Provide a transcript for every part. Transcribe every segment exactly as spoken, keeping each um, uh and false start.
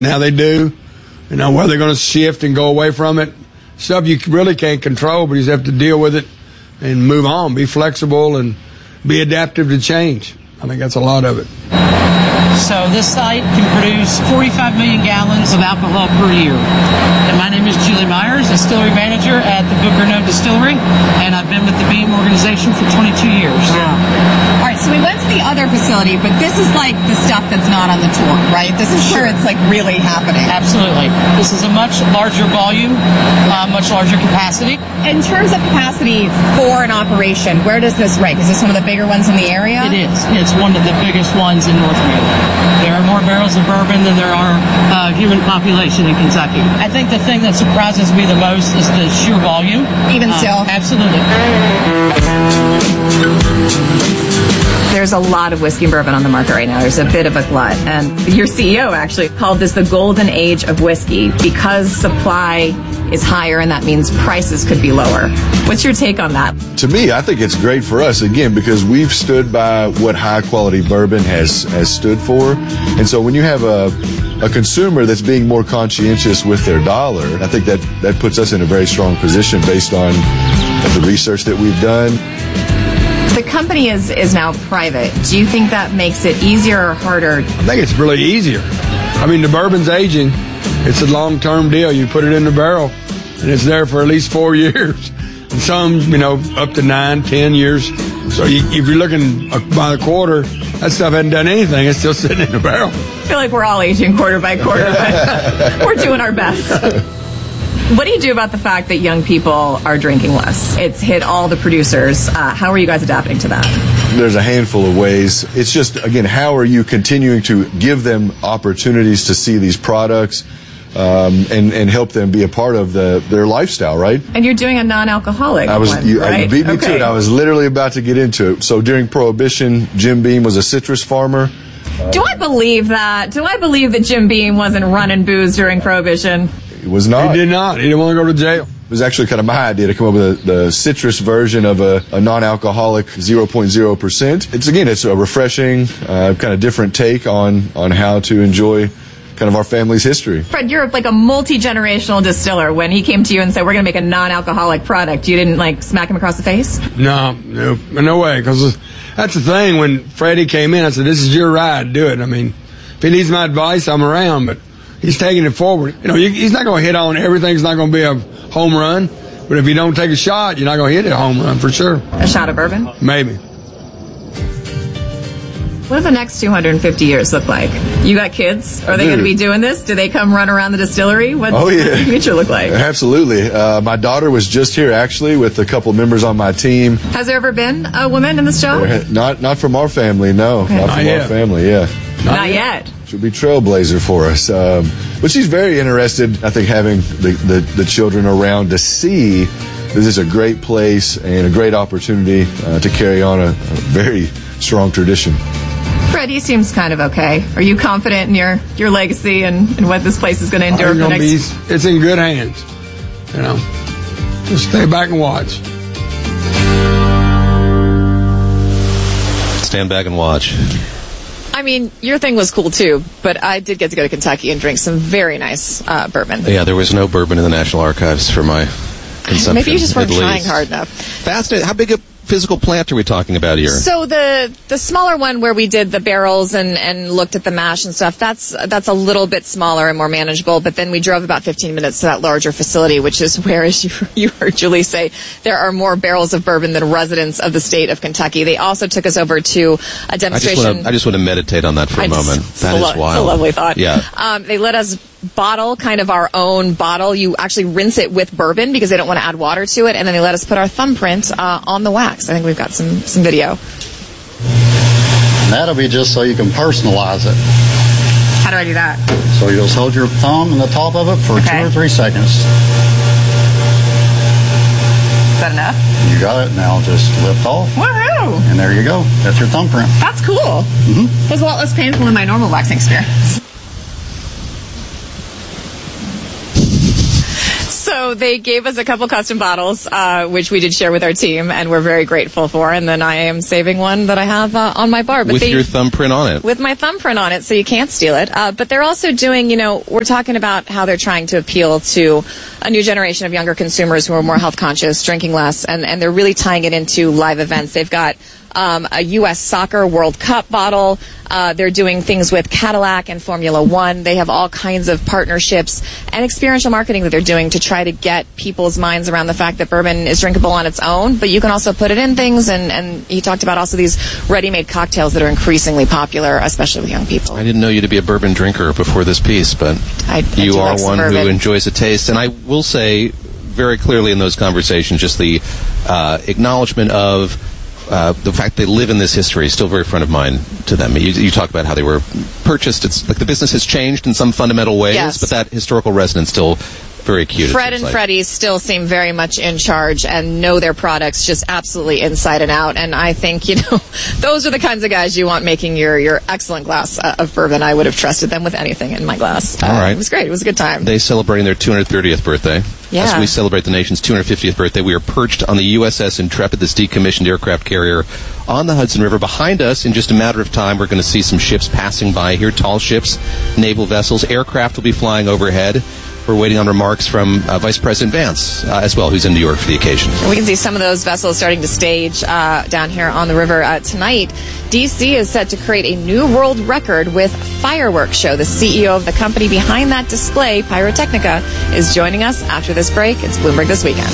Now they do. You know, whether they're going to shift and go away from it. Stuff you really can't control, but you just have to deal with it and move on. Be flexible and be adaptive to change. I think that's a lot of it. So this site can produce forty-five million gallons of alcohol per year. And my name is Julie Myers, distillery manager at the Book Renaud Distillery, and I've been with the Beam organization for twenty-two years. Wow. All right, so we went to the other facility, but this is like the stuff that's not on the tour, right? This is Sure. where it's like really happening. Absolutely. This is a much larger volume, uh, much larger capacity. In terms of capacity for an operation, where does this rank? Is this one of the bigger ones in the area? It is. It's one of the biggest ones in North America. There are more barrels of bourbon than there are uh, human population in Kentucky. I think the thing that surprises me the most is the sheer volume. Even Uh, still? Absolutely. There's a lot of whiskey and bourbon on the market right now. There's a bit of a glut. And your C E O actually called this the golden age of whiskey because supply is higher and that means prices could be lower. What's your take on that? To me, I think it's great for us, again, because we've stood by what high-quality bourbon has, has stood for. And so when you have a, a consumer that's being more conscientious with their dollar, I think that, that puts us in a very strong position based on the research that we've done. The company is, is now private. Do you think that makes it easier or harder? I think it's really easier. I mean, the bourbon's aging. It's a long-term deal. You put it in the barrel, and it's there for at least four years. And some, you know, up to nine, ten years. So you, if you're looking by the quarter, that stuff hasn't done anything. It's still sitting in the barrel. I feel like we're all aging quarter by quarter, but we're doing our best. What do you do about the fact that young people are drinking less? It's hit all the producers. Uh, how are you guys adapting to that? There's a handful of ways. It's just, again, how are you continuing to give them opportunities to see these products um, and, and help them be a part of the, their lifestyle, right? And you're doing a non-alcoholic I was, one, you, right? you beat me okay. to it. I was literally about to get into it. So during Prohibition, Jim Beam was a citrus farmer. Do I believe that? Do I believe that Jim Beam wasn't running booze during Prohibition? It was not. He did not. He didn't want to go to jail. It was actually kind of my idea to come up with a, the citrus version of a, a non-alcoholic zero point zero percent. It's, again, it's a refreshing, uh, kind of different take on, on how to enjoy kind of our family's history. Fred, you're like a multi-generational distiller. When he came to you and said, we're going to make a non-alcoholic product, you didn't like smack him across the face? No, no, no way. Because that's the thing. When Freddie came in, I said, this is your ride. Do it. I mean, if he needs my advice, I'm around. But he's taking it forward. You know, he's not going to hit on everything. It's not going to be a home run. But if you don't take a shot, you're not going to hit a home run for sure. A shot of bourbon? Maybe. What do the next two hundred fifty years look like? You got kids? Are they going to be doing this? Do they come run around the distillery? What's oh, yeah. the future look like? Absolutely. Uh, my daughter was just here, actually, with a couple members on my team. Has there ever been a woman in this job? Not not from our family, no. Okay. Not Not from yet. our family, yeah. Not, Not yet. yet. She'll be trailblazer for us. Um, but she's very interested, I think, having the, the, the children around to see this is a great place and a great opportunity uh, to carry on a, a very strong tradition. Fred, he seems kind of okay. Are you confident in your, your legacy and, and what this place is going to endure for the next... Be, it's in good hands. You know, just stay back and watch. Stand back and watch. I mean, your thing was cool too, but I did get to go to Kentucky and drink some very nice uh, bourbon. Yeah, there was no bourbon in the National Archives for my consumption. Maybe you just weren't at trying least. hard enough. Fascinating. How big a physical plant are we talking about here? So the the smaller one where we did the barrels and, and looked at the mash and stuff, that's that's a little bit smaller and more manageable. But then we drove about fifteen minutes to that larger facility, which is where, as you, you heard Julie say, there are more barrels of bourbon than residents of the state of Kentucky. They also took us over to a demonstration. I just want to, I just want to meditate on that for a I just- moment. it's That a is lo- wild. It's a lovely thought. Yeah. Um, they let us bottle kind of our own bottle. You actually rinse it with bourbon because they don't want to add water to it, and then they let us put our thumbprint uh, on the wax. I think we've got some, some video. That'll be just so you can personalize it. How do I do that? So you'll just hold your thumb in the top of it for Okay. two or three seconds. Is that enough? You got it. Now just lift off, Woohoo! and there you go. That's your thumbprint. That's cool. Mm-hmm. It was a lot less painful than my normal waxing experience. So So they gave us a couple custom bottles, uh, which we did share with our team, and we're very grateful for. And then I am saving one that I have uh, on my bar. But with they, your thumbprint on it. With my thumbprint on it, so you can't steal it. Uh, but they're also doing, you know, we're talking about how they're trying to appeal to a new generation of younger consumers who are more health conscious, drinking less, and, and they're really tying it into live events. They've got Um, a U S Soccer World Cup bottle. Uh, they're doing things with Cadillac and Formula One. They have all kinds of partnerships and experiential marketing that they're doing to try to get people's minds around the fact that bourbon is drinkable on its own, but you can also put it in things. And, and he talked about also these ready-made cocktails that are increasingly popular, especially with young people. I didn't know you to be a bourbon drinker before this piece, but I, I you are like one bourbon. who enjoys a taste. And I will say very clearly in those conversations, just the uh, acknowledgement of Uh, the fact they live in this history is still very front of mind to them. You, you talk about how they were purchased. It's like the business has changed in some fundamental ways, yes. but that historical resonance still very acute. Fred and like. Freddie still seem very much in charge and know their products just absolutely inside and out. And I think, you know, those are the kinds of guys you want making your, your excellent glass uh, of bourbon. I would have trusted them with anything in my glass. All uh, right. It was great. It was a good time. They celebrating their two hundred thirtieth birthday. Yeah. As we celebrate the nation's two hundred fiftieth birthday, we are perched on the U S S Intrepid, this decommissioned aircraft carrier, on the Hudson River. Behind us, in just a matter of time, we're going to see some ships passing by here, tall ships, naval vessels. Aircraft will be flying overhead. We're waiting on remarks from uh, Vice President Vance uh, as well, who's in New York for the occasion. And we can see some of those vessels starting to stage uh, down here on the river. Uh, tonight, D C is set to create a new world record with fireworks show. The C E O of the company behind that display, Pyrotechnica, is joining us after this break. It's Bloomberg This Weekend.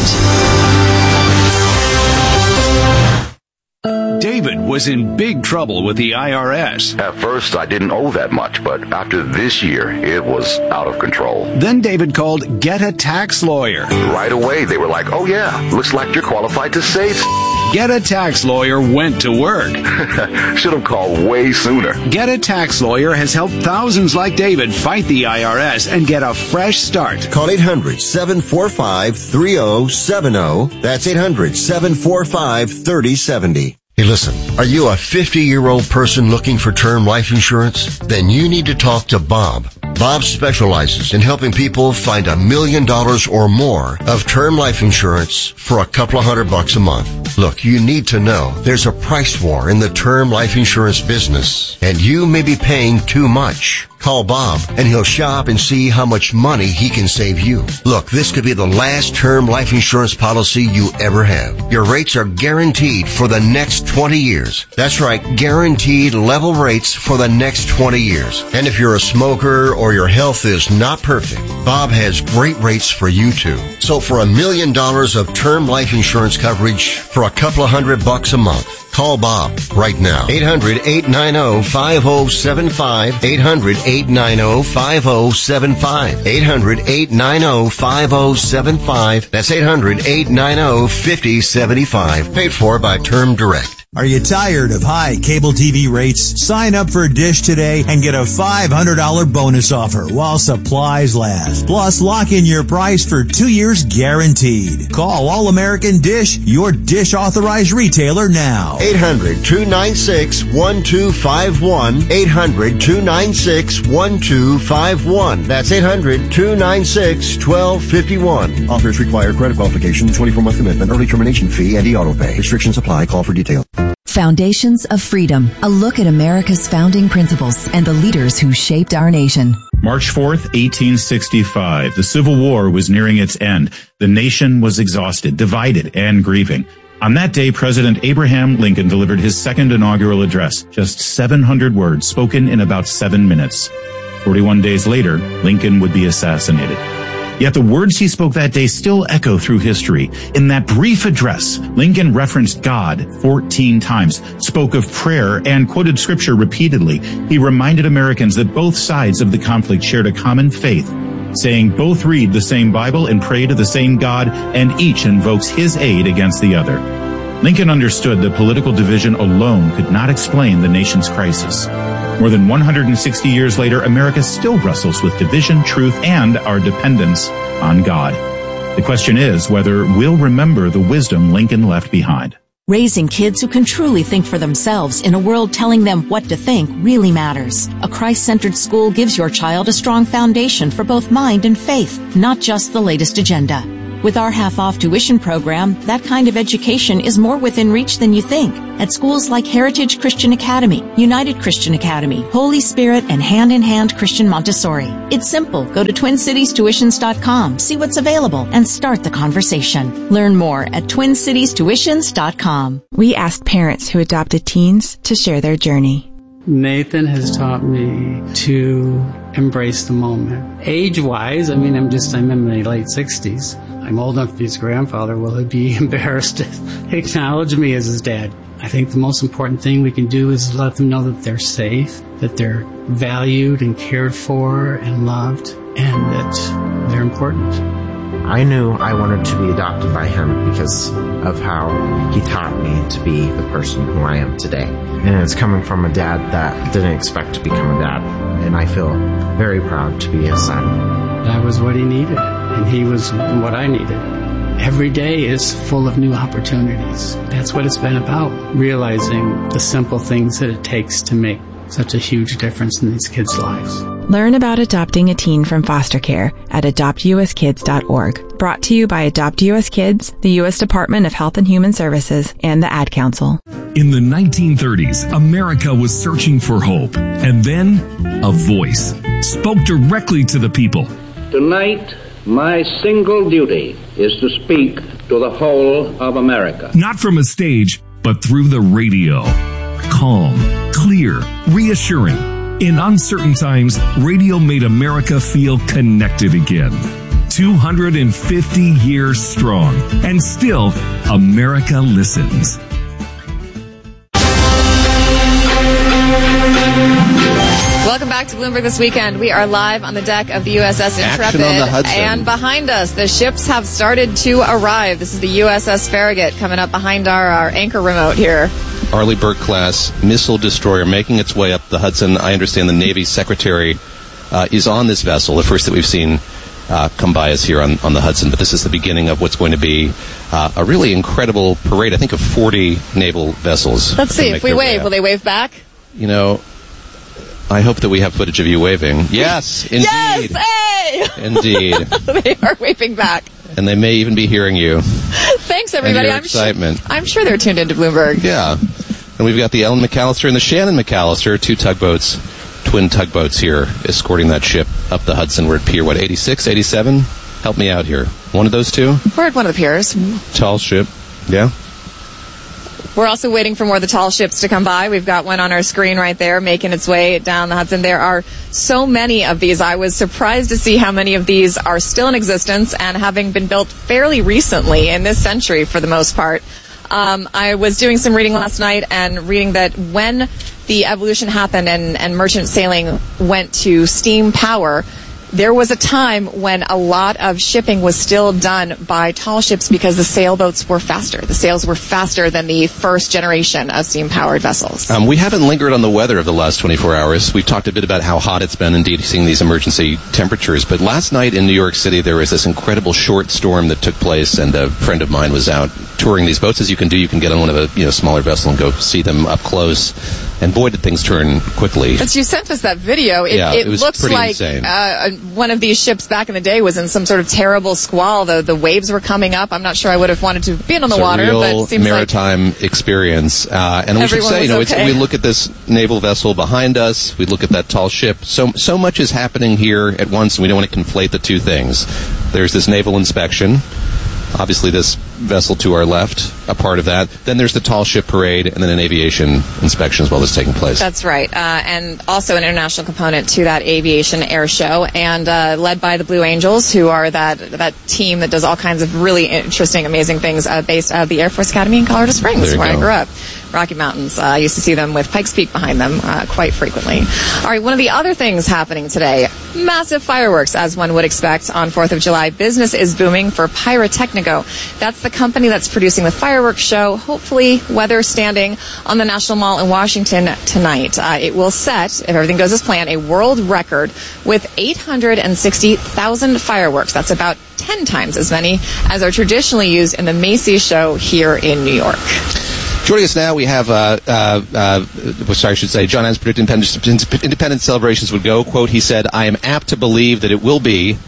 David was in big trouble with the I R S. At first, I didn't owe that much, but after this year, it was out of control. Then David called Get a Tax Lawyer. Right away, they were like, oh yeah, looks like you're qualified to save. Get a Tax Lawyer went to work. Should have called way sooner. Get a Tax Lawyer has helped thousands like David fight the I R S and get a fresh start. Call eight hundred, seven four five, three zero seven zero. That's eight hundred, seven four five, three zero seven zero. Hey, listen, are you a fifty-year-old person looking for term life insurance? Then you need to talk to Bob. Bob specializes in helping people find a million dollars or more of term life insurance for a couple of hundred bucks a month. Look, you need to know there's a price war in the term life insurance business, and you may be paying too much. Call Bob, and he'll shop and see how much money he can save you. Look, this could be the last term life insurance policy you ever have. Your rates are guaranteed for the next twenty years. That's right, guaranteed level rates for the next twenty years. And if you're a smoker or your health is not perfect, Bob has great rates for you too. So for a million dollars of term life insurance coverage for a couple of hundred bucks a month, call Bob right now. eight hundred, eight nine zero, five zero seven five. eight hundred, eight nine zero, five zero seven five. eight hundred, eight nine zero, five zero seven five. That's eight hundred, eight nine zero, five zero seven five. Paid for by Term Direct. Are you tired of high cable T V rates? Sign up for Dish today and get a five hundred dollars bonus offer while supplies last. Plus, lock in your price for two years guaranteed. Call All American Dish, your Dish authorized retailer now. eight hundred, two nine six, one two five one. eight hundred, two nine six, one two five one. That's eight hundred, two nine six, one two five one. Offers require credit qualification, twenty-four month commitment, early termination fee, and e-auto pay. Restrictions apply. Call for details. Foundations of Freedom, a look at America's founding principles and the leaders who shaped our nation. March fourth, eighteen sixty-five. The Civil War was nearing its end. The nation was exhausted, divided, and grieving. On that day, President Abraham Lincoln delivered his second inaugural address, just seven hundred words spoken in about seven minutes. forty-one days later, Lincoln would be assassinated. Yet the words he spoke that day still echo through history. In that brief address, Lincoln referenced God fourteen times, spoke of prayer, and quoted scripture repeatedly. He reminded Americans that both sides of the conflict shared a common faith, saying both read the same Bible and pray to the same God, and each invokes his aid against the other. Lincoln understood that political division alone could not explain the nation's crisis. More than one hundred sixty years later, America still wrestles with division, truth, and our dependence on God. The question is whether we'll remember the wisdom Lincoln left behind. Raising kids who can truly think for themselves in a world telling them what to think really matters. A Christ-centered school gives your child a strong foundation for both mind and faith, not just the latest agenda. With our half-off tuition program, that kind of education is more within reach than you think at schools like Heritage Christian Academy, United Christian Academy, Holy Spirit, and Hand in Hand Christian Montessori. It's simple. Go to twin cities tuitions dot com, see what's available, and start the conversation. Learn more at twin cities tuitions dot com. We asked parents who adopted teens to share their journey. Nathan has taught me to embrace the moment. Age-wise, I mean, I'm just, I'm in my late sixties. I'm old enough to be his grandfather. Will he be embarrassed to acknowledge me as his dad? I think the most important thing we can do is let them know that they're safe, that they're valued and cared for and loved, and that they're important. I knew I wanted to be adopted by him because of how he taught me to be the person who I am today. And it's coming from a dad that didn't expect to become a dad. And I feel very proud to be his son. I was what he needed, and he was what I needed. Every day is full of new opportunities. That's what it's been about, realizing the simple things that it takes to make such a huge difference in these kids' lives. Learn about adopting a teen from foster care at adopt u s kids dot org. Brought to you by Adopt U S Kids, the U S Department of Health and Human Services, and the Ad Council. In the nineteen thirties, America was searching for hope. And then, a voice spoke directly to the people. Tonight, my single duty is to speak to the whole of America. Not from a stage, but through the radio. Calm, clear, reassuring. In uncertain times, radio made America feel connected again. two hundred fifty years strong, and still, America listens. Welcome back to Bloomberg This Weekend. We are live on the deck of the U S S Intrepid. Action on the Hudson. And behind us, the ships have started to arrive. This is the U S S Farragut coming up behind our, our anchor remote here. Arleigh Burke-class missile destroyer making its way up the Hudson. I understand the Navy Secretary uh, is on this vessel, the first that we've seen uh, come by us here on, on the Hudson. But this is the beginning of what's going to be uh, a really incredible parade, I think, of forty naval vessels. Let's see. If we wave, will they wave back? You know, I hope that we have footage of you waving. Yes, indeed. Yes, hey! Indeed. They are waving back. And they may even be hearing you. Thanks, everybody. And your I'm excitement. Sure, I'm sure they're tuned into Bloomberg. Yeah. And we've got the Ellen McAllister and the Shannon McAllister, two tugboats, twin tugboats here, escorting that ship up the Hudson. We're at Pier, what, eighty-six, eighty-seven? Help me out here. One of those two? We're at one of the piers. Tall ship. Yeah. We're also waiting for more of the tall ships to come by. We've got one on our screen right there making its way down the Hudson. There are so many of these. I was surprised to see how many of these are still in existence and having been built fairly recently in this century for the most part. Um, I was doing some reading last night and reading that when the evolution happened and, and merchant sailing went to steam power, there was a time when a lot of shipping was still done by tall ships because the sailboats were faster. The sails were faster than the first generation of steam-powered vessels. Um, we haven't lingered on the weather of the last twenty-four hours. We've talked a bit about how hot it's been, indeed, seeing these emergency temperatures. But last night in New York City, there was this incredible short storm that took place, and a friend of mine was out touring these boats. As you can do, you can get on one of a you know smaller vessel and go see them up close. And boy, did things turn quickly. As you sent us that video, it, yeah, it, it was looks pretty like insane. Uh, one of these ships back in the day was in some sort of terrible squall. The, the waves were coming up. I'm not sure I would have wanted to be in on the it's water, a real but it seems maritime like experience. Uh, and we should everyone say, you know, was it's, okay. we look at this naval vessel behind us. We look at that tall ship. So so much is happening here at once, and we don't want to conflate the two things. There's this naval inspection. Obviously, this vessel to our left, a part of that. Then there's the tall ship parade, and then an aviation inspection as well that's taking place. That's right. Uh, and also an international component to that aviation air show, and uh, led by the Blue Angels, who are that that team that does all kinds of really interesting, amazing things uh, based out of the Air Force Academy in Colorado Springs, where go. I grew up. Rocky Mountains. Uh, I used to see them with Pikes Peak behind them uh, quite frequently. All right, one of the other things happening today, massive fireworks, as one would expect on fourth of July. Business is booming for Pyrotechnico. That's the company that's producing the fireworks show, hopefully weather standing, on the National Mall in Washington tonight. Uh, it will set, if everything goes as planned, a world record with eight hundred sixty thousand fireworks. That's about ten times as many as are traditionally used in the Macy's show here in New York. Joining us now, we have, uh, uh, uh, sorry, I should say, John Adams predicted Independence, Independence celebrations would go. Quote, he said, I am apt to believe that it will be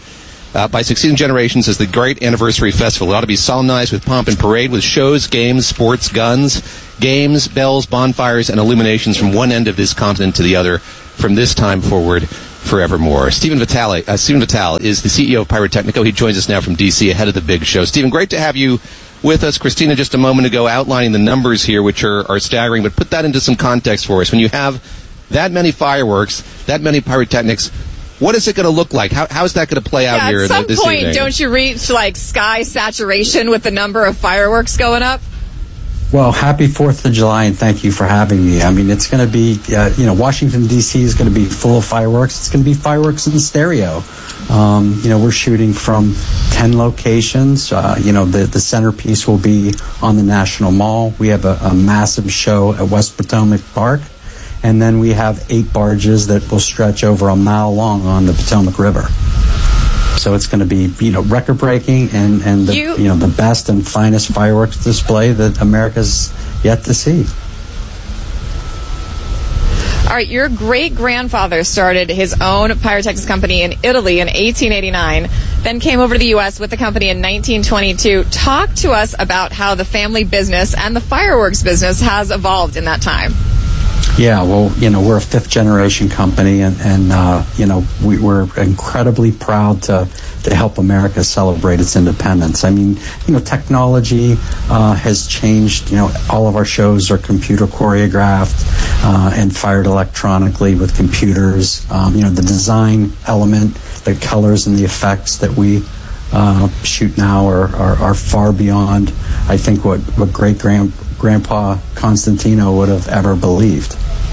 uh, by succeeding generations as the great anniversary festival. It ought to be solemnized with pomp and parade, with shows, games, sports, guns, games, bells, bonfires, and illuminations from one end of this continent to the other from this time forward forevermore. Stephen Vitale, uh, Stephen Vitale is the C E O of Pyrotechnico. He joins us now from D C ahead of the big show. Stephen, great to have you with us. Christina just a moment ago outlining the numbers here, which are, are staggering, but put that into some context for us. When you have that many fireworks, that many pyrotechnics, what is it going to look like? How, how is that going to play out yeah, here at some this point, evening? Don't you reach like sky saturation with the number of fireworks going up? Well, happy fourth of July, and thank you for having me. I mean, it's going to be, uh, you know, Washington, D C is going to be full of fireworks. It's going to be fireworks in stereo. Um, you know, we're shooting from ten locations. Uh, you know, the, the centerpiece will be on the National Mall. We have a, a massive show at West Potomac Park. And then we have eight barges that will stretch over a mile long on the Potomac River. So it's going to be, you know, record-breaking and, and the, you, you know, the best and finest fireworks display that America's yet to see. All right, your great-grandfather started his own pyrotechnics company in Italy in eighteen eighty-nine, then came over to the U S with the company in nineteen twenty-two. Talk to us about how the family business and the fireworks business has evolved in that time. Yeah, well, you know, we're a fifth-generation company, and, and uh, you know, we, we're incredibly proud to to help America celebrate its independence. I mean, you know, technology uh, has changed. You know, all of our shows are computer choreographed uh, and fired electronically with computers. Um, you know, the design element, the colors and the effects that we uh, shoot now are, are, are far beyond, I think, what, what great-grand Grandpa Constantino would have ever believed.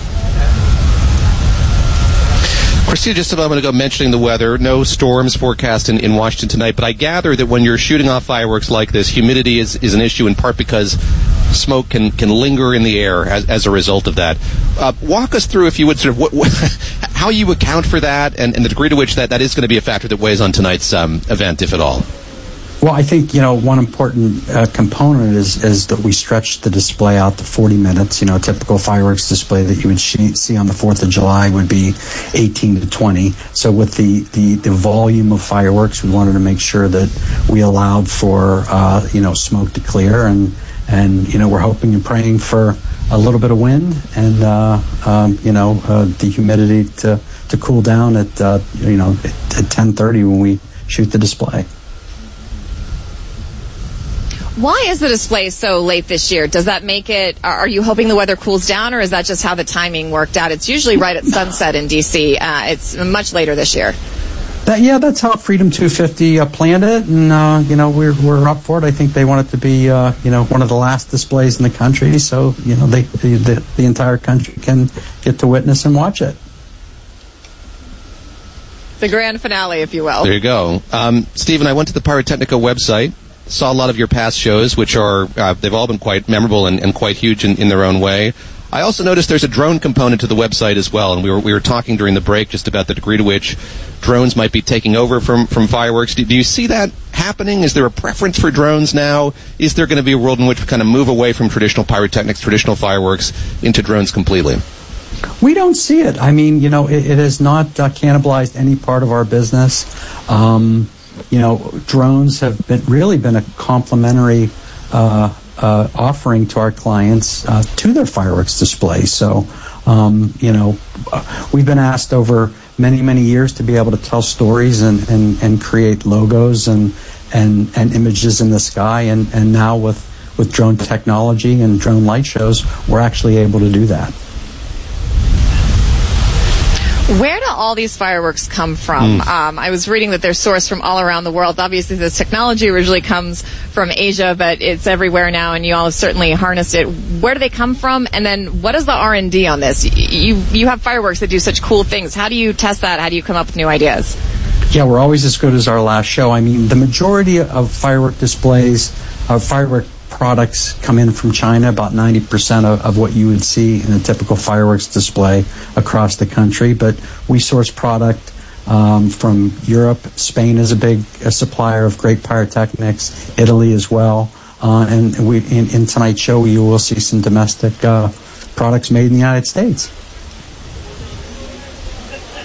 Christina, just a moment ago mentioning the weather. No storms forecast in, in Washington tonight, but I gather that when you're shooting off fireworks like this, humidity is, is an issue in part because smoke can, can linger in the air as, as a result of that. Uh, walk us through, if you would, sort of what, what, how you account for that and, and the degree to which that, that is going to be a factor that weighs on tonight's um, event, if at all. Well, I think, you know, one important uh, component is, is that we stretch the display out to forty minutes. You know, a typical fireworks display that you would see on the fourth of July would be eighteen to twenty. So with the, the, the volume of fireworks, we wanted to make sure that we allowed for, uh, you know, smoke to clear. And, and, you know, we're hoping and praying for a little bit of wind and, uh, um, you know, uh, the humidity to, to cool down at, uh, you know, at ten thirty when we shoot the display. Why is the display so late this year? Does that make it, are you hoping the weather cools down, or is that just how the timing worked out? It's usually right at sunset in D C. Uh, it's much later this year. That, yeah, that's how Freedom two fifty uh, planned it, and, uh, you know, we're we're up for it. I think they want it to be, uh, you know, one of the last displays in the country, so, you know, they, the, the entire country can get to witness and watch it. The grand finale, if you will. There you go. Um, Stephen, I went to the Pyrotechnico website, saw a lot of your past shows, which are, uh, they've all been quite memorable and, and quite huge in, in their own way. I also noticed there's a drone component to the website as well, and we were we were talking during the break just about the degree to which drones might be taking over from, from fireworks. Do, do you see that happening? Is there a preference for drones now? Is there going to be a world in which we kind of move away from traditional pyrotechnics, traditional fireworks, into drones completely? We don't see it. I mean, you know, it, it has not uh, cannibalized any part of our business. Um, you know, drones have been really been a complementary uh, uh, offering to our clients uh, to their fireworks displays. So, um, you know, we've been asked over many, many years to be able to tell stories and, and, and create logos and, and, and images in the sky. And, and now with, with drone technology and drone light shows, we're actually able to do that. Where do all these fireworks come from? Mm. Um, I was reading that they're sourced from all around the world. Obviously, this technology originally comes from Asia, but it's everywhere now, and you all have certainly harnessed it. Where do they come from? And then what is the R and D on this? You, you have fireworks that do such cool things. How do you test that? How do you come up with new ideas? Yeah, we're always as good as our last show. I mean, the majority of firework displays, of firework products come in from China, about ninety percent of, of what you would see in a typical fireworks display across the country. But we source product um, from Europe. Spain is a big a supplier of great pyrotechnics, Italy as well. Uh, and we in, in tonight's show, you will see some domestic uh, products made in the United States.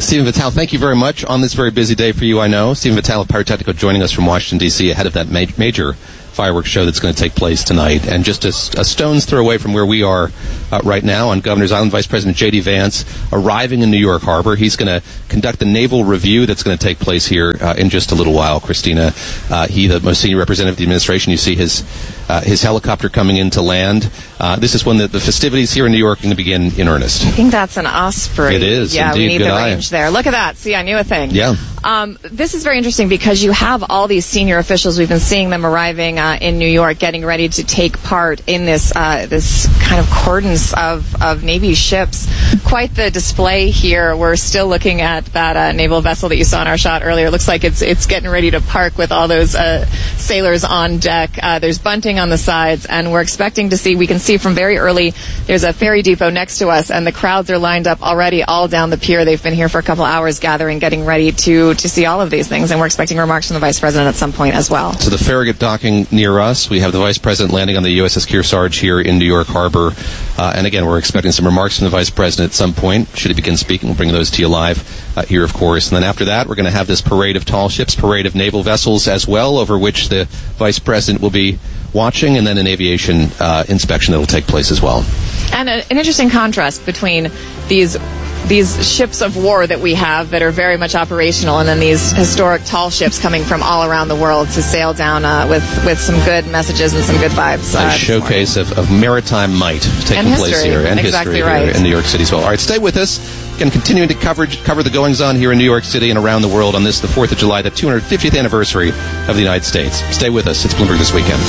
Stephen Vitale, thank you very much on this very busy day for you, I know. Stephen Vitale of Pyrotechnico joining us from Washington, D C ahead of that ma- major fireworks show that's going to take place tonight. And just a, a stone's throw away from where we are uh, right now on Governor's Island, Vice President J D. Vance arriving in New York Harbor. He's going to conduct the naval review that's going to take place here uh, in just a little while, Christina. Uh, he, the most senior representative of the administration, you see his uh, his helicopter coming in to land. Uh, this is when the, the festivities here in New York are going to begin in earnest. I think that's an Osprey. It is, Yeah, indeed. we need Good the eye. range there. Look at that. See, I knew a thing. Yeah. Um, this is very interesting because you have all these senior officials. We've been seeing them arriving uh, in New York, getting ready to take part in this uh, this kind of cordons of, of Navy ships. Quite the display here. We're still looking at that uh, naval vessel that you saw in our shot earlier. It looks like it's it's getting ready to park with all those uh, sailors on deck. Uh, there's bunting on the sides, and we're expecting to see, we can see from very early, there's a ferry depot next to us, and the crowds are lined up already all down the pier. They've been here for a couple hours gathering, getting ready to, to see all of these things, and we're expecting remarks from the Vice President at some point as well. So the Farragut docking near us. We have the Vice President landing on the U S S Kearsarge here in New York Harbor. Uh, and again, we're expecting some remarks from the Vice President at some point. Should he begin speaking, we'll bring those to you live uh, here, of course. And then after that, we're going to have this parade of tall ships, parade of naval vessels as well, over which the Vice President will be watching, and then an aviation uh, inspection that will take place as well. And a, an interesting contrast between these these ships of war that we have that are very much operational, and then these historic tall ships coming from all around the world to sail down uh, with, with some good messages and some good vibes. Uh, A showcase of, of maritime might taking And place history. here, and Exactly history right. here in New York City as well. All right, stay with us. Again, continuing to cover, cover the goings-on here in New York City and around the world on this, the fourth of July, the two hundred fiftieth anniversary of the United States. Stay with us. It's Bloomberg This Weekend.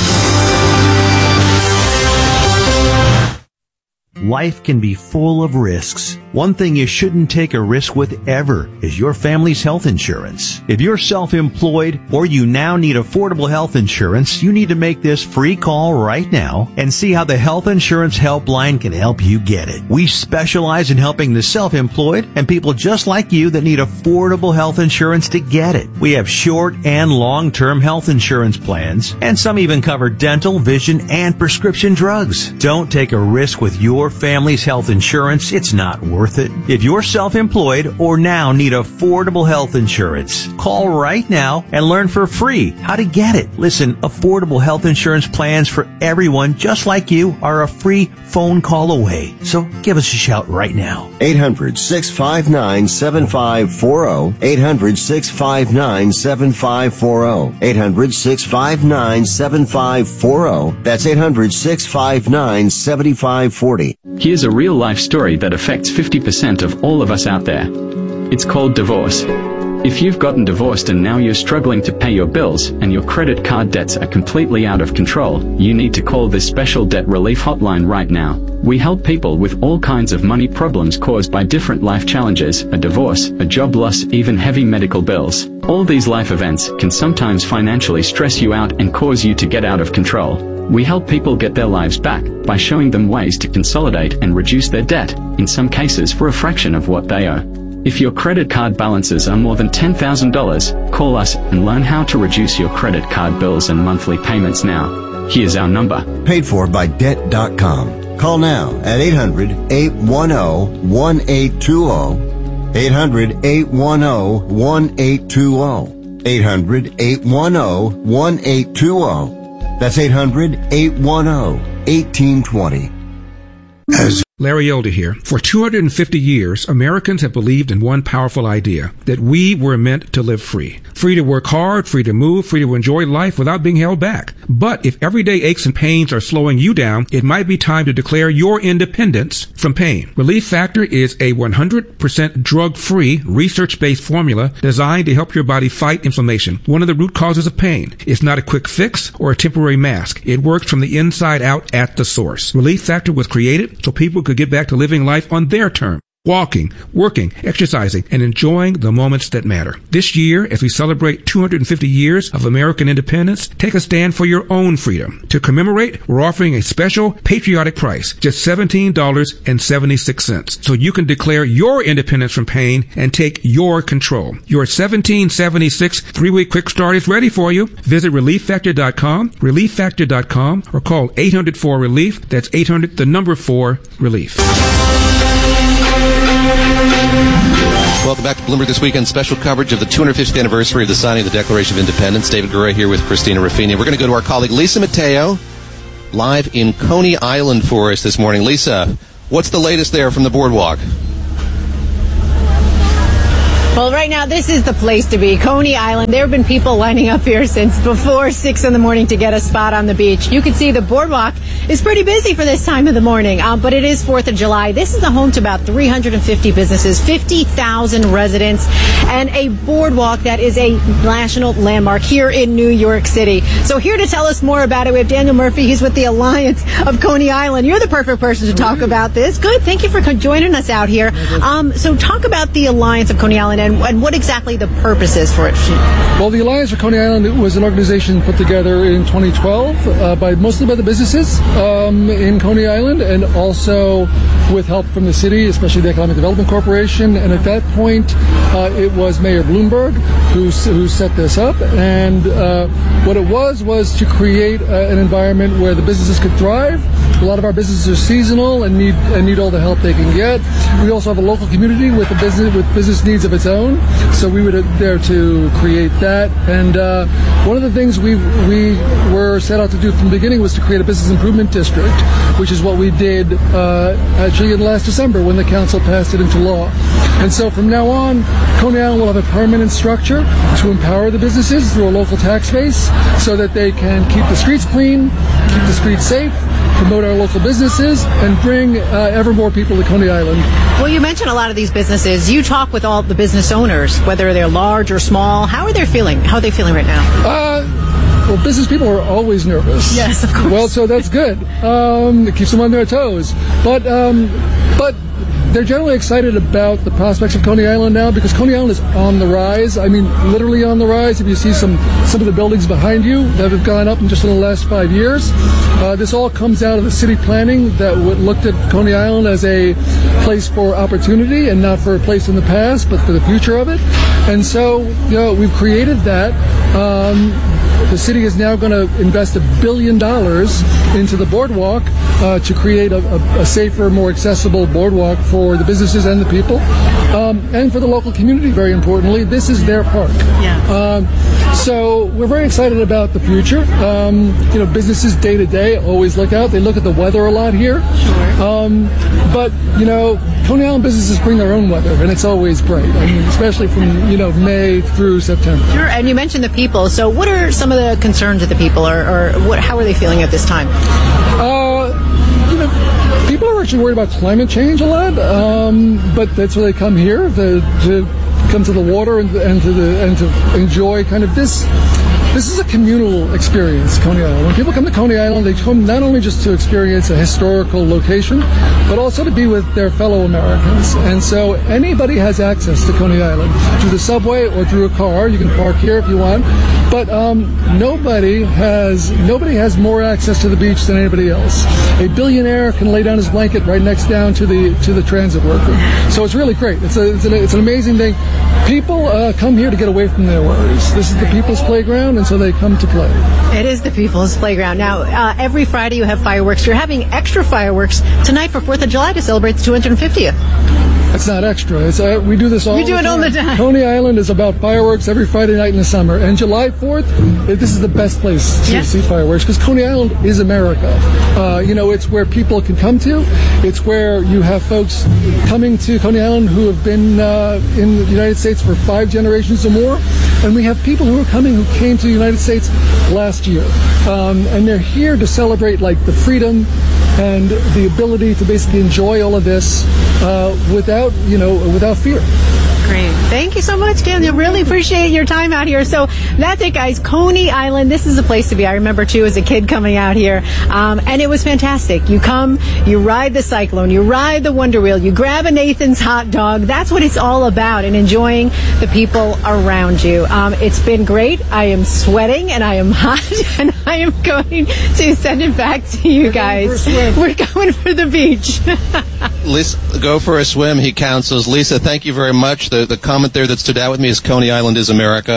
Life can be full of risks. One thing you shouldn't take a risk with ever is your family's health insurance. If you're self-employed or you now need affordable health insurance, you need to make this free call right now and see how the Health Insurance Helpline can help you get it. We specialize in helping the self-employed and people just like you that need affordable health insurance to get it. We have short and long-term health insurance plans, and some even cover dental, vision, and prescription drugs. Don't take a risk with your family's health insurance. It's not worth it. If you're self-employed or now need affordable health insurance, call right now and learn for free how to get it. Listen, affordable health insurance plans for everyone just like you are a free phone call away. So give us a shout right now. eight hundred, six five nine, seven five four zero. eight hundred, six five nine, seven five four zero. eight hundred, six five nine, seven five four zero. That's eight hundred, six five nine, seven five four zero. Here's a real-life story that affects fifty percent of all of us out there. It's called divorce. If you've gotten divorced and now you're struggling to pay your bills and your credit card debts are completely out of control, you need to call this special debt relief hotline right now. We help people with all kinds of money problems caused by different life challenges, a divorce, a job loss, even heavy medical bills. All these life events can sometimes financially stress you out and cause you to get out of control. We help people get their lives back by showing them ways to consolidate and reduce their debt, in some cases for a fraction of what they owe. If your credit card balances are more than ten thousand dollars, call us and learn how to reduce your credit card bills and monthly payments now. Here's our number. Paid for by debt dot com. Call now at eight hundred, eight one zero, one eight two zero. eight hundred, eight one zero, one eight two zero. eight hundred, eight one zero, one eight two zero. That's eight hundred, eight one zero, one eight two zero. As Larry Elder here. For two hundred fifty years, Americans have believed in one powerful idea, that we were meant to live free. Free to work hard, free to move, free to enjoy life without being held back. But if everyday aches and pains are slowing you down, it might be time to declare your independence from pain. Relief Factor is a one hundred percent drug-free, research-based formula designed to help your body fight inflammation, one of the root causes of pain. It's not a quick fix or a temporary mask. It works from the inside out at the source. Relief Factor was created so people could get back to living life on their terms. Walking, working, exercising, and enjoying the moments that matter. This year, as we celebrate two hundred fifty years of American independence, take a stand for your own freedom. To commemorate, we're offering a special patriotic price, just seventeen dollars and seventy-six cents, so you can declare your independence from pain and take your control. Your seventeen seventy-six three-week quick start is ready for you. Visit relief factor dot com, relief factor dot com, or call eight hundred four relief. That's eight hundred, the number four, relief. Welcome back to Bloomberg This Weekend. Special coverage of the two hundred fiftieth anniversary of the signing of the Declaration of Independence. David Gura here with Christina Ruffini. We're going to go to our colleague Lisa Mateo, live in Coney Island for us this morning. Lisa, what's the latest there from the boardwalk? Well, right now, this is the place to be, Coney Island. There have been people lining up here since before six in the morning to get a spot on the beach. You can see the boardwalk is pretty busy for this time of the morning, um, but it is fourth of July. This is the home to about three hundred fifty businesses, fifty thousand residents, and a boardwalk that is a national landmark here in New York City. So here to tell us more about it, we have Daniel Murphy. He's with the Alliance of Coney Island. You're the perfect person to talk about this. Good. Thank you for joining us out here. Um, so talk about the Alliance of Coney Island and, and what exactly the purpose is for it. Well, the Alliance for Coney Island was an organization put together in twenty twelve uh, by mostly by the businesses um, in Coney Island, and also with help from the city, especially the Economic Development Corporation. And at that point, uh, it was Mayor Bloomberg who, who set this up. And uh, what it was was to create uh, an environment where the businesses could thrive. A lot of our businesses are seasonal and need and need all the help they can get. We also have a local community with a business with business needs of its own, so we were there to create that. And uh, one of the things we we were set out to do from the beginning was to create a business improvement district, which is what we did uh, actually in last December when the council passed it into law. And so from now on, Coney Island will have a permanent structure to empower the businesses through a local tax base, so that they can keep the streets clean, keep the streets safe, promote our local businesses, and bring uh, ever more people to Coney Island. Well, you mentioned a lot of these businesses. You talk with all the business owners, whether they're large or small. How are they feeling? How are they feeling right now? Uh, well, business people are always nervous. Yes, of course. Well, so that's good. Um, it keeps them on their toes. But, um, but they're generally excited about the prospects of Coney Island now, because Coney Island is on the rise. I mean, literally on the rise. If you see some, some of the buildings behind you that have gone up in just in the last five years, uh, this all comes out of the city planning that w- looked at Coney Island as a place for opportunity and not for a place in the past, but for the future of it. And so, you know, we've created that. Um, The city is now going to invest a billion dollars into the boardwalk uh, to create a, a, a safer, more accessible boardwalk for the businesses and the people, um, and for the local community, very importantly. This is their park. Yeah. Um, so we're very excited about the future. Um, you know, businesses day to day always look out. They look at the weather a lot here. Sure. Um, but, you know, Coney Island businesses bring their own weather, and it's always bright. I mean, especially from, you know, May through September. Sure, and you mentioned the people. So what are some of the concerns of the people, or, or what, how are they feeling at this time? Uh, you know, people are actually worried about climate change a lot, um, but that's why they come here, to, to come to the water and, and, to the, and to enjoy kind of this. This is a communal experience, Coney Island. When people come to Coney Island, they come not only just to experience a historical location, but also to be with their fellow Americans. And so anybody has access to Coney Island through the subway or through a car. You can park here if you want. But um, nobody has nobody has more access to the beach than anybody else. A billionaire can lay down his blanket right next down to the to the transit worker. So it's really great. It's a, it's an, it's an amazing thing. People uh, come here to get away from their worries. This is the people's playground, and so they come to play. It is the people's playground. Now, uh, every Friday you have fireworks. You're having extra fireworks tonight for fourth of July to celebrate the two hundred fiftieth. It's not extra. It's, uh, we do this all You do the it time. all the time. Coney Island is about fireworks every Friday night in the summer. And July fourth, this is the best place to Yeah. see fireworks, because Coney Island is America. Uh, you know, it's where people can come to. It's where you have folks coming to Coney Island who have been uh, in the United States for five generations or more. And we have people who are coming who came to the United States last year. Um, and they're here to celebrate, like, the freedom and the ability to basically enjoy all of this uh, without, you know, without fear. Great. Thank you so much, Daniel. Really appreciate your time out here. So that's it, guys. Coney Island. This is a place to be. I remember, too, as a kid coming out here. Um, and it was fantastic. You come, you ride the Cyclone, you ride the Wonder Wheel, you grab a Nathan's hot dog. That's what it's all about, and enjoying the people around you. Um, it's been great. I am sweating, and I am hot, and I am going to send it back to you guys. We're going for the beach. Lisa, go for a swim, he counsels. Lisa, thank you very much. The, the comment there that stood out with me is Coney Island is America.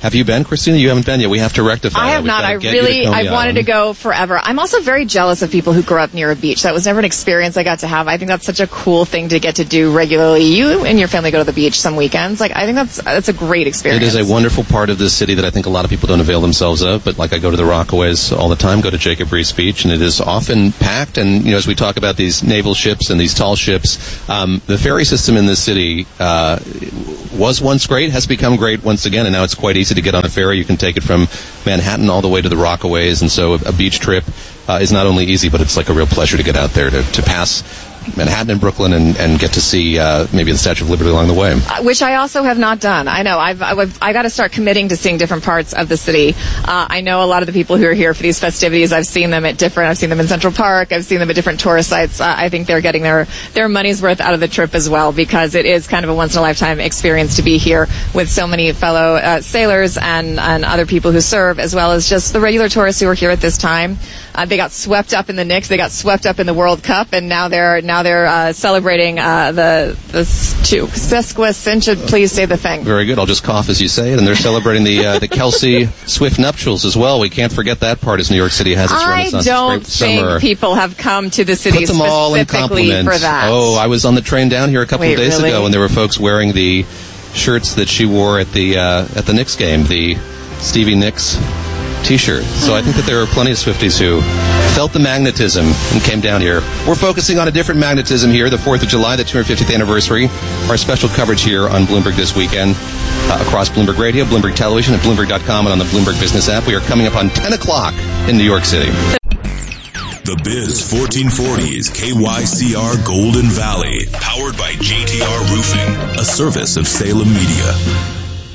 Have you been, Christina? You haven't been yet. We have to rectify I that. have We've not. gotta I get you to really, Coney I've wanted Island. to go forever. I'm also very jealous of people who grew up near a beach. That was never an experience I got to have. I think that's such a cool thing to get to do regularly. You and your family go to the beach some weekends. Like, I think that's that's a great experience. It is a wonderful part of this city that I think a lot of people don't avail themselves of, but like I go to the Rockaways all the time, go to Jacob Riis Beach, and it is often packed. And, you know, as we talk about these naval ships and these tall ships, um, the ferry system in this city uh, was once great, has become great once again, and now it's quite easy to get on a ferry. You can take it from Manhattan all the way to the Rockaways, and so a beach trip uh, is not only easy, but it's like a real pleasure to get out there, to, to pass Manhattan and Brooklyn and, and get to see uh, maybe the Statue of Liberty along the way. Uh, which I also have not done. I know. I've, I've I got to start committing to seeing different parts of the city. Uh, I know a lot of the people who are here for these festivities. I've seen them at different. I've seen them in Central Park. I've seen them at different tourist sites. Uh, I think they're getting their their money's worth out of the trip as well, because it is kind of a once in a lifetime experience to be here with so many fellow uh, sailors and and other people who serve, as well as just the regular tourists who are here at this time. Uh, they got swept up in the Knicks. They got swept up in the World Cup, and now they're now they're uh, celebrating uh, the the sesquicentennial. Please say the thing. Very good. I'll just cough as you say it. And they're celebrating the uh, the Kelsey Swift nuptials as well. We can't forget that part as New York City has its I renaissance. don't It's great think summer. people have come to the city Put them all in specifically compliment. for that. Oh, I was on the train down here a couple Wait, of days really? ago, and there were folks wearing the shirts that she wore at the uh, at the Knicks game, the Stevie Nicks T-shirt. So I think that there are plenty of Swifties who felt the magnetism and came down here. We're focusing on a different magnetism here, the fourth of July, the two hundred fiftieth anniversary. Our special coverage here on Bloomberg this weekend uh, across Bloomberg Radio, Bloomberg Television, at Bloomberg dot com, and on the Bloomberg Business app. We are coming up on ten o'clock in New York City. The Biz fourteen forty is K Y C R Golden Valley, powered by J T R Roofing, a service of Salem Media.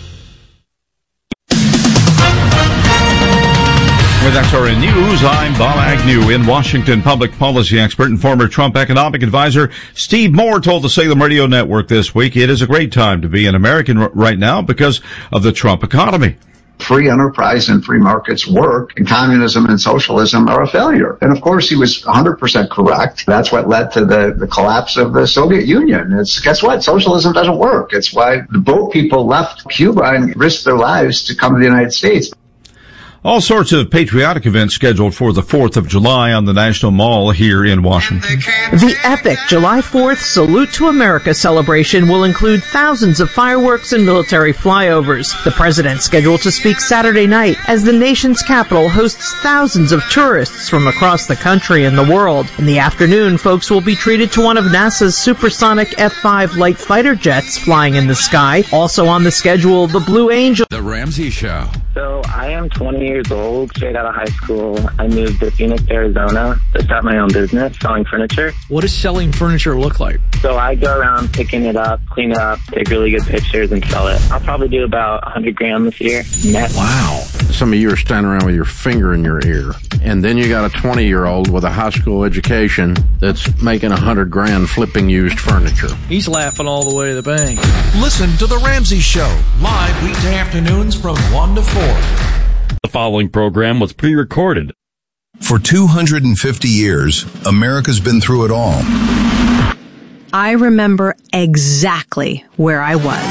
With X R N News, I'm Bob Agnew. In Washington, public policy expert and former Trump economic advisor Steve Moore told the Salem Radio Network this week it is a great time to be an American r- right now because of the Trump economy. Free enterprise and free markets work, and communism and socialism are a failure. And of course, he was one hundred percent correct. That's what led to the, the collapse of the Soviet Union. It's, guess what? Socialism doesn't work. It's why the boat people left Cuba and risked their lives to come to the United States. All sorts of patriotic events scheduled for the fourth of July on the National Mall here in Washington. The epic July fourth Salute to America celebration will include thousands of fireworks and military flyovers. The president scheduled to speak Saturday night as the nation's capital hosts thousands of tourists from across the country and the world. In the afternoon, folks will be treated to one of NASA's supersonic F five light fighter jets flying in the sky. Also on the schedule, the Blue Angel. The Ramsey Show. So I am twenty years old, straight out of high school. I moved to Phoenix, Arizona to start my own business, selling furniture. What does selling furniture look like? So I go around picking it up, clean it up, take really good pictures, and sell it. I'll probably do about one hundred grand this year net. Wow. Some of you are standing around with your finger in your ear. And then you got a twenty-year-old with a high school education that's making one hundred grand flipping used furniture. He's laughing all the way to the bank. Listen to The Ramsey Show, live weekday afternoons from one to four. The following program was pre-recorded. For two hundred fifty years, America's been through it all. I remember exactly where I was.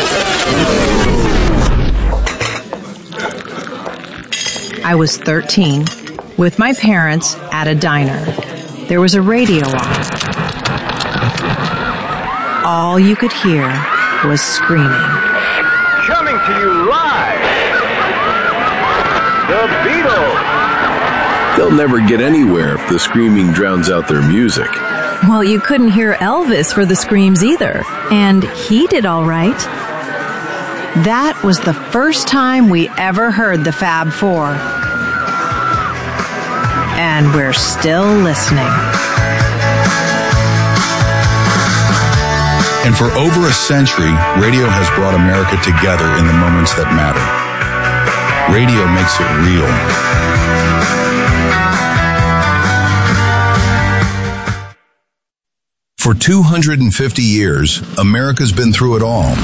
I was thirteen, with my parents at a diner. There was a radio on. All you could hear was screaming. Coming to you live, The Beatles. They'll never get anywhere if the screaming drowns out their music. Well, you couldn't hear Elvis for the screams either, and he did all right. That was the first time we ever heard the Fab Four. And we're still listening. And for over a century, radio has brought America together in the moments that matter. Radio makes it real. For two hundred fifty years, America's been through it all.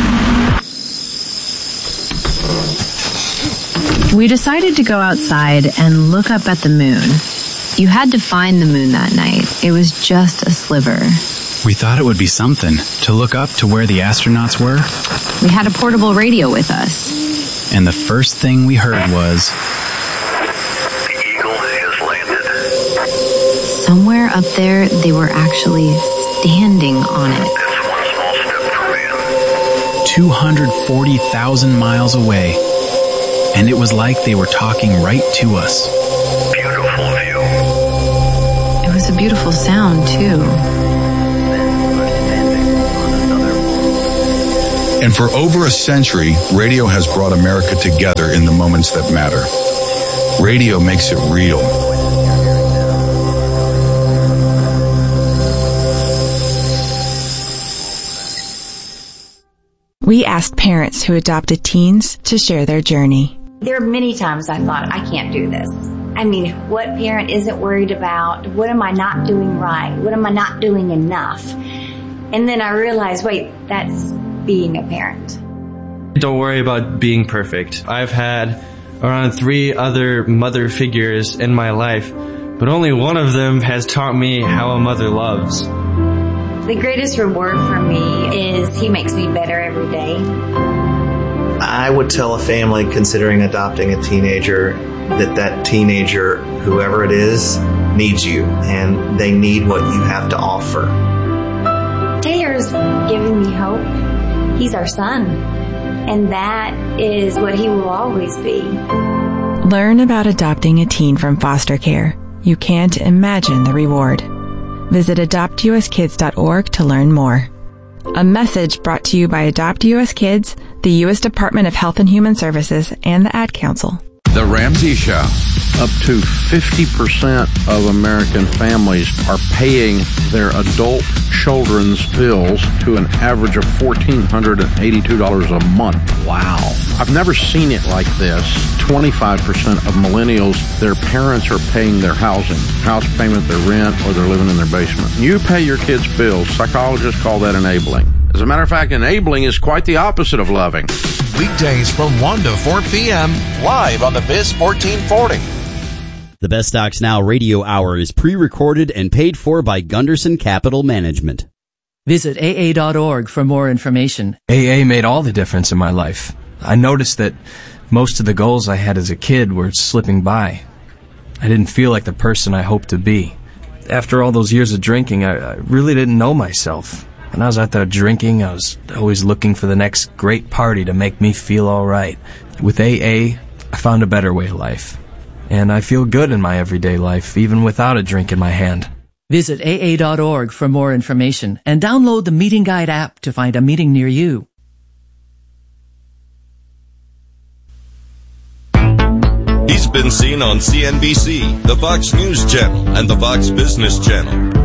We decided to go outside and look up at the moon. You had to find the moon that night. It was just a sliver. We thought it would be something to look up to where the astronauts were. We had a portable radio with us. and the first thing we heard was... Somewhere up there, they were actually standing on it. two hundred forty thousand miles away, and it was like they were talking right to us. Beautiful view. It was a beautiful sound, too. And for over a century, radio has brought America together in the moments that matter. Radio makes it real. We asked parents who adopted teens to share their journey. There are many times I thought, I can't do this. I mean, what parent isn't worried about? What am I not doing right? What am I not doing enough? And then I realized, wait, that's being a parent. Don't worry about being perfect. I've had around three other mother figures in my life, but only one of them has taught me how a mother loves. The greatest reward for me is he makes me better every day. I would tell a family considering adopting a teenager that that teenager, whoever it is, needs you, and they need what you have to offer. Taylor's giving me hope. He's our son, and that is what he will always be. Learn about adopting a teen from foster care. You can't imagine the reward. Visit adopt u s kids dot org to learn more. A message brought to you by Adopt U S Kids, the U S Department of Health and Human Services, and the Ad Council. The Ramsey Show. Up to fifty percent of American families are paying their adult children's bills to an average of one thousand four hundred eighty-two dollars a month. Wow. I've never seen it like this. twenty-five percent of millennials, their parents are paying their housing, house payment, their rent, or they're living in their basement. You pay your kids' bills. Psychologists call that enabling. As a matter of fact, enabling is quite the opposite of loving. Weekdays from one to four p.m. live on the Biz fourteen forty. The Best Stocks Now radio hour is pre-recorded and paid for by Gunderson Capital Management. Visit A A dot org for more information. A A made all the difference in my life. I noticed that most of the goals I had as a kid were slipping by. I didn't feel like the person I hoped to be. After all those years of drinking, I, I really didn't know myself. When I was out there drinking, I was always looking for the next great party to make me feel all right. With A A, I found a better way of life. And I feel good in my everyday life, even without a drink in my hand. Visit A A dot org for more information and download the Meeting Guide app to find a meeting near you. He's been seen on C N B C, the Fox News Channel, and the Fox Business Channel.